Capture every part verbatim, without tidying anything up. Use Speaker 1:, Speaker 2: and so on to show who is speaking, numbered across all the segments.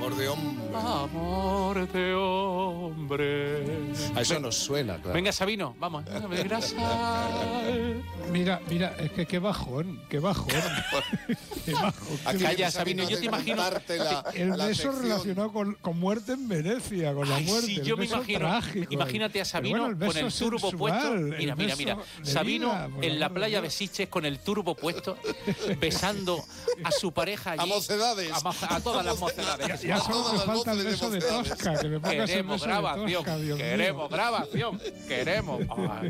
Speaker 1: Amor de hombre.
Speaker 2: Amor de hombre.
Speaker 1: A eso nos suena, claro.
Speaker 2: Venga, Sabino, vamos. De grasa.
Speaker 3: Mira, mira, es que qué bajón, qué bajón. Qué bajón.
Speaker 1: Aquí
Speaker 2: Calla,
Speaker 1: empieza
Speaker 2: Sabino, yo te imagino-
Speaker 1: contarte La,
Speaker 3: El
Speaker 1: la
Speaker 3: beso
Speaker 1: sección.
Speaker 3: relacionado con, con muerte en Venecia, con la
Speaker 2: Ay,
Speaker 3: muerte.
Speaker 2: sí,
Speaker 3: el
Speaker 2: yo me
Speaker 3: beso
Speaker 2: imagino.
Speaker 3: trágico.
Speaker 2: Imagínate a
Speaker 3: Pero
Speaker 2: Sabino
Speaker 3: bueno, el
Speaker 2: con
Speaker 3: beso
Speaker 2: el turbo
Speaker 3: sensual,
Speaker 2: puesto.
Speaker 3: el
Speaker 2: Mira, mira,
Speaker 3: beso
Speaker 2: mira.
Speaker 3: de
Speaker 2: Sabino
Speaker 3: vida, por
Speaker 2: en la
Speaker 3: amor de
Speaker 2: playa
Speaker 3: Dios.
Speaker 2: Besiches con el turbo puesto, besando a su pareja allí.
Speaker 1: A mocedades.
Speaker 2: A, mo- a todas las mocedades.
Speaker 3: Ya solo
Speaker 1: Todas
Speaker 3: me
Speaker 1: las
Speaker 3: falta el
Speaker 1: voces de
Speaker 3: beso de
Speaker 1: mocedades.
Speaker 3: Tosca, que me pongas el
Speaker 2: Queremos
Speaker 3: beso de
Speaker 2: grabación,
Speaker 3: Tosca, Dios mío.
Speaker 2: queremos grabación, queremos. Ay.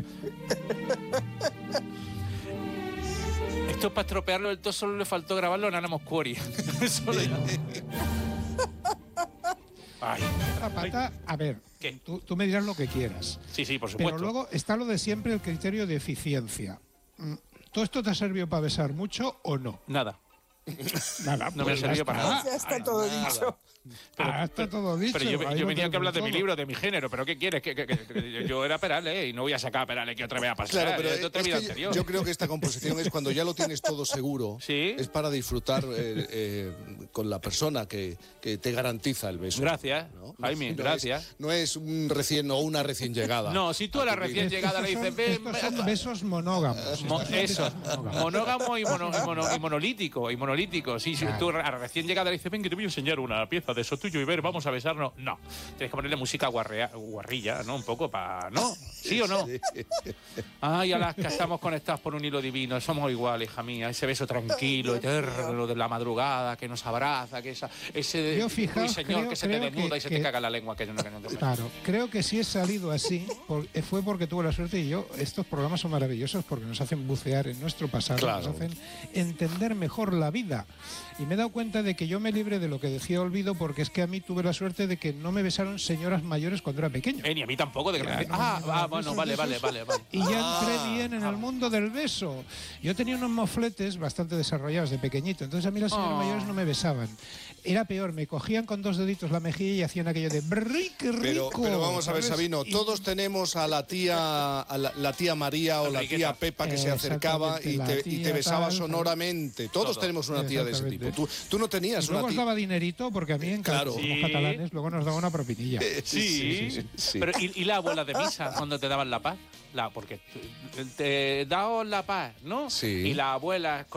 Speaker 2: Esto para estropearlo del todo solo le faltó grabarlo en Ana Moscuri. Solo ya. Ay.
Speaker 3: La pata, a ver,
Speaker 2: ¿Qué?
Speaker 3: tú, tú me dirás lo que quieras.
Speaker 2: Sí, sí, por
Speaker 3: Pero
Speaker 2: supuesto.
Speaker 3: luego está lo de siempre, el criterio de eficiencia. Mm, ¿Todo esto te ha servido para besar mucho o no?
Speaker 2: Nada.
Speaker 3: Nada,
Speaker 2: No me ha
Speaker 3: pues ya
Speaker 2: servido para
Speaker 3: está.
Speaker 2: nada.
Speaker 4: Ya está todo dicho.
Speaker 2: Pero-
Speaker 3: Ah, está todo dicho.
Speaker 2: Pero yo,
Speaker 3: ahí
Speaker 2: yo
Speaker 3: lo
Speaker 2: venía que
Speaker 3: tenemos
Speaker 2: hablar de mi
Speaker 3: todo.
Speaker 2: libro, de mi género, pero ¿qué quieres? Que, que- que- que yo era Perales y no voy a sacar a Perales que otra vez a pasar.
Speaker 1: Claro, pero
Speaker 2: es de otra
Speaker 1: es
Speaker 2: vida
Speaker 1: que yo,
Speaker 2: anterior.
Speaker 1: yo creo que esta composición es cuando ya lo tienes todo seguro.
Speaker 2: Sí.
Speaker 1: Es para disfrutar eh, eh, con la persona que, que te garantiza el beso.
Speaker 2: Gracias,
Speaker 1: ¿no?
Speaker 2: Jaime,
Speaker 1: No
Speaker 2: gracias.
Speaker 1: Es, no es un recién o una recién llegada.
Speaker 2: No, si tú a la recién llegada le
Speaker 3: Estos
Speaker 2: dices,
Speaker 3: son-
Speaker 2: ven,
Speaker 3: estos son
Speaker 2: ven,
Speaker 3: besos monógamos.
Speaker 2: Mo-
Speaker 3: Estos son
Speaker 2: eso,
Speaker 3: besos monógamos.
Speaker 2: monógamo y, mono- y mono- y monolítico, y monolítico. Sí, si
Speaker 3: Claro.
Speaker 2: tú a la recién llegada le dices, ven que te voy a enseñar una pieza de eso tuyo y ver, vamos a besarnos. No, tienes que ponerle música guarrea- guarrilla, ¿no? Un poco para... ¿No? ¿Sí o no? Ay, Alaska, estamos conectados por un hilo divino, somos iguales, hija mía. Ese beso tranquilo, eterno de la madrugada que nos abraza, que esa, ese
Speaker 3: Yo, fijaos,
Speaker 2: señor
Speaker 3: creo-
Speaker 2: que se te
Speaker 3: creo
Speaker 2: desnuda
Speaker 3: que-
Speaker 2: y se
Speaker 3: que-
Speaker 2: te caga la lengua. Que no, que no, que no.
Speaker 3: Claro, creo que si he salido así por- eh, fue porque tuve la suerte y yo, estos programas son maravillosos porque nos hacen bucear en nuestro pasado,
Speaker 1: Claro.
Speaker 3: nos hacen entender mejor la vida. Y me he dado cuenta de que yo me libré de lo que decía Olvido porque es que a mí tuve la suerte de que no me besaron señoras mayores cuando era pequeño.
Speaker 2: Eh, ni a mí tampoco, de que
Speaker 3: Ya,
Speaker 2: me-
Speaker 3: no,
Speaker 2: Ah,
Speaker 3: no,
Speaker 2: ah,
Speaker 3: no,
Speaker 2: bueno,
Speaker 3: besos,
Speaker 2: vale,
Speaker 3: besos.
Speaker 2: vale, vale, vale.
Speaker 3: Y ya
Speaker 1: Ah.
Speaker 3: entré bien en el mundo del beso. Yo tenía unos mofletes bastante desarrollados de pequeñito, entonces a mí las señoras
Speaker 2: Oh.
Speaker 3: mayores no me besaban. Era peor, me cogían con dos deditos la mejilla y hacían aquello de ¡brri, qué rico!
Speaker 1: Pero, pero vamos a ver,
Speaker 3: ¿sabes?
Speaker 1: Sabino,
Speaker 3: Y-
Speaker 1: todos tenemos a la tía a la, la tía María o la
Speaker 2: Enriqueta.
Speaker 1: tía Pepa que se acercaba y
Speaker 3: Exactamente,
Speaker 1: te,
Speaker 3: la
Speaker 1: y te
Speaker 3: tía
Speaker 1: besaba
Speaker 3: tal,
Speaker 1: sonoramente. Todos
Speaker 2: Todo.
Speaker 1: tenemos una tía de ese tipo.
Speaker 3: Exactamente.
Speaker 1: Tú, tú no tenías
Speaker 3: Y luego
Speaker 1: una
Speaker 3: os
Speaker 1: tía.
Speaker 3: daba dinerito porque a mí en
Speaker 1: Claro.
Speaker 3: como
Speaker 2: Sí.
Speaker 3: catalanes luego nos daba una propinilla.
Speaker 2: Sí,
Speaker 1: sí, sí.
Speaker 2: Pero ¿y, y la abuela de misa cuando te daban la paz? La, porque te, te daos la paz, ¿no?
Speaker 1: Sí.
Speaker 2: Y la abuela